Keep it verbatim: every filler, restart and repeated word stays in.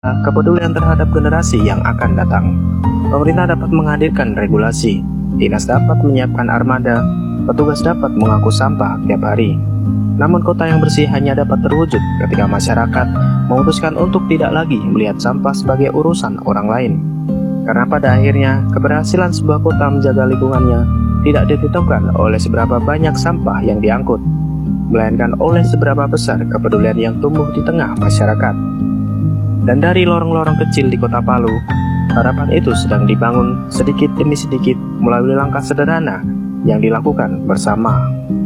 kepedulian terhadap generasi yang akan datang. Pemerintah dapat menghadirkan regulasi, dinas dapat menyiapkan armada, petugas dapat mengangkut sampah tiap hari. Namun kota yang bersih hanya dapat terwujud ketika masyarakat memutuskan untuk tidak lagi melihat sampah sebagai urusan orang lain. Karena pada akhirnya, keberhasilan sebuah kota menjaga lingkungannya tidak ditentukan oleh seberapa banyak sampah yang diangkut, melainkan oleh seberapa besar kepedulian yang tumbuh di tengah masyarakat. Dan dari lorong-lorong kecil di kota Palu, harapan itu sedang dibangun sedikit demi sedikit melalui langkah sederhana yang dilakukan bersama.